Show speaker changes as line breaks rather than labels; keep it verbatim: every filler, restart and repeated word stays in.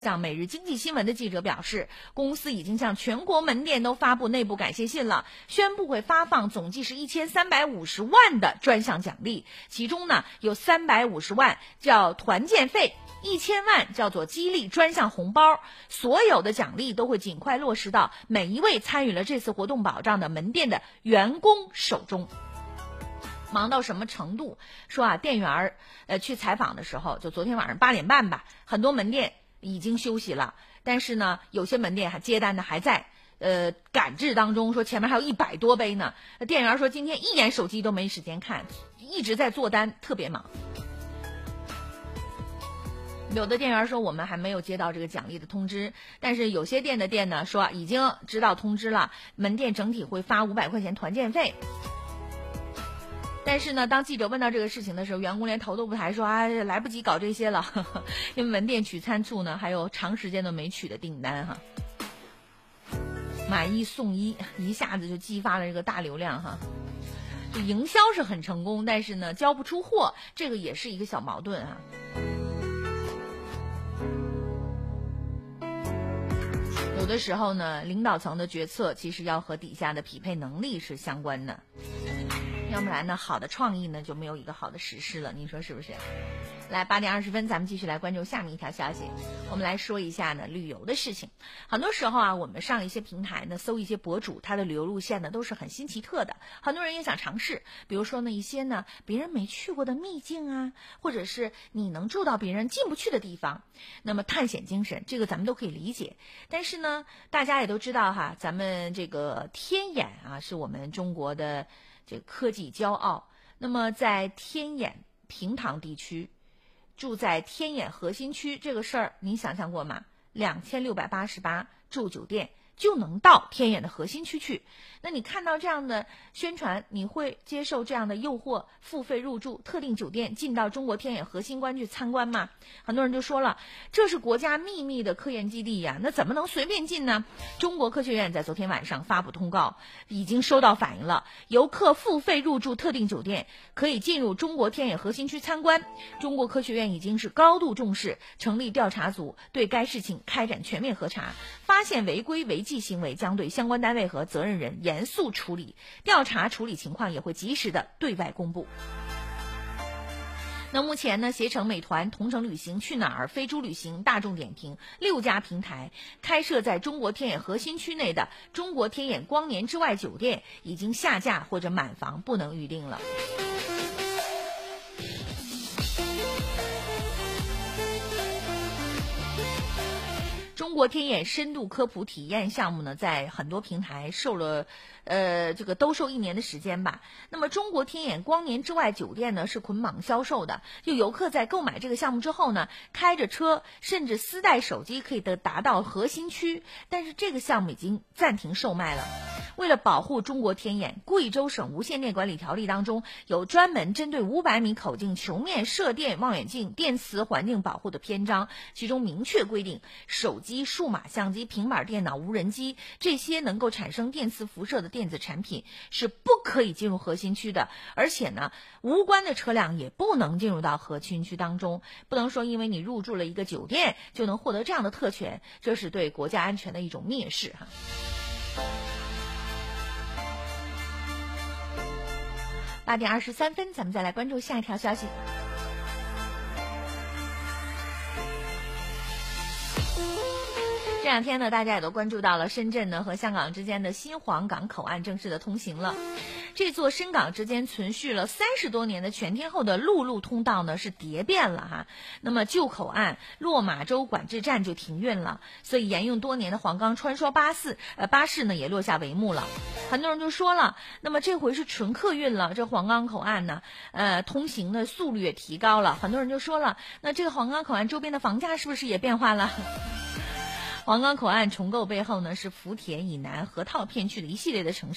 向每日经济新闻的记者表示，公司已经向全国门店都发布内部感谢信了，宣布会发放总计是一千三百五十万的专项奖励，其中呢有三百五十万叫团建费，一千万叫做激励专项红包，所有的奖励都会尽快落实到每一位参与了这次活动保障的门店的员工手中。忙到什么程度？说啊，店员呃去采访的时候，就昨天晚上八点半吧，很多门店已经休息了，但是呢，有些门店还接单的还在呃赶制当中，说前面还有一百多杯呢。店员说今天一眼手机都没时间看，一直在做单，特别忙。有的店员说我们还没有接到这个奖励的通知，但是有些店的店呢说已经知道通知了，门店整体会发五百块钱团建费。但是呢，当记者问到这个事情的时候，员工连头都不抬，说啊来不及搞这些了，呵呵，因为门店取餐促呢还有长时间都没取的订单哈。买一送一，一下子就激发了这个大流量哈。这营销是很成功，但是呢交不出货，这个也是一个小矛盾啊。有的时候呢，领导层的决策其实要和底下的匹配能力是相关的。要不然呢，好的创意呢就没有一个好的实施了，你说是不是？来，八点二十分，咱们继续来关注下面一条消息。我们来说一下呢旅游的事情。很多时候啊，我们上一些平台呢，搜一些博主，他的旅游路线呢都是很新奇特的，很多人也想尝试。比如说呢，一些呢别人没去过的秘境啊，或者是你能住到别人进不去的地方，那么探险精神，这个咱们都可以理解。但是呢，大家也都知道哈，咱们这个天眼啊，是我们中国的这个科技骄傲。那么在天眼平塘地区，住在天眼核心区这个事儿，您想象过吗？两千六百八十八住酒店就能到天眼的核心区去。那你看到这样的宣传，你会接受这样的诱惑，付费入住特定酒店，进到中国天眼核心关去参观吗？很多人就说了，这是国家秘密的科研基地呀，那怎么能随便进呢？中国科学院在昨天晚上发布通告，已经收到反应了，游客付费入住特定酒店，可以进入中国天眼核心区参观。中国科学院已经是高度重视，成立调查组，对该事情开展全面核查，发现违规违纪行为，将对相关单位和责任人严肃处理，调查处理情况也会及时的对外公布。那目前呢，携程、美团、同程旅行、去哪儿、飞猪旅行、大众点评六家平台开设在中国天眼核心区内的中国天眼光年之外酒店已经下架或者满房，不能预订了。中国天眼深度科普体验项目呢，在很多平台受了，呃，这个兜售一年的时间吧。那么，中国天眼光年之外酒店呢是捆绑销售的，就游客在购买这个项目之后呢，开着车甚至私带手机可以的达到核心区，但是这个项目已经暂停售卖了。为了保护中国天眼，贵州省无线电管理条例当中有专门针对五百米口径球面射电望远镜电磁环境保护的篇章，其中明确规定，手机、数码相机、平板电脑、无人机这些能够产生电磁辐射的电子产品是不可以进入核心区的，而且呢，无关的车辆也不能进入到核心区当中。不能说因为你入住了一个酒店就能获得这样的特权，这是对国家安全的一种蔑视哈。八点二十三分，咱们再来关注下一条消息。这两天呢，大家也都关注到了深圳呢和香港之间的新皇岗口岸正式的通行了。这座深港之间存续了三十多年的全天候的陆路通道呢是蝶变了哈。那么旧口岸落马洲管制站就停运了，所以沿用多年的黄冈穿梭巴士呃巴士呢也落下帷幕了。很多人就说了，那么这回是纯客运了，这黄冈口岸呢呃通行的速率也提高了。很多人就说了，那这个黄冈口岸周边的房价是不是也变化了？黄冈口岸重构背后呢，是福田以南河套片区的一系列的城市。